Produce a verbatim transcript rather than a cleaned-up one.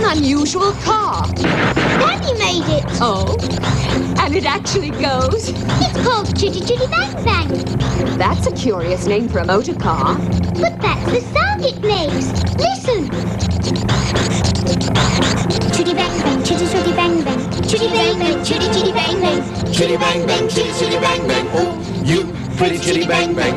unusual car. Daddy made it. Oh? And it actually goes? It's called Chitty Chitty Bang Bang. That's a curious name for a motor car. But that's the sound it makes. Listen. Chitty bang bang, chitty chitty bang bang. Chitty bang bang, chitty chitty bang bang. Chitty bang bang, chitty chitty bang bang. Oh, you pretty chitty bang bang.